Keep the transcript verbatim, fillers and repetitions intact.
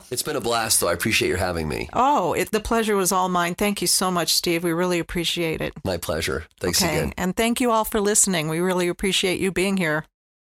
It's been a blast, though. I appreciate your having me. Oh, it, the pleasure was all mine. Thank you so much, Steve. We really appreciate it. My pleasure. Thanks okay. again. And thank you all for listening. We really appreciate you being here.